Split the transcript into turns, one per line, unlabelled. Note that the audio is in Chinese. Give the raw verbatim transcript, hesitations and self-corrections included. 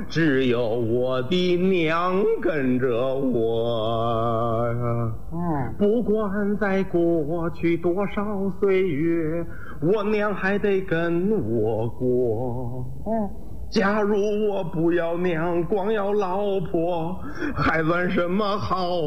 只有我的娘跟着我。
嗯，
不管在过去多少岁月，我娘还得跟我过。
嗯，
假如我不要娘，光要老婆，还算什么好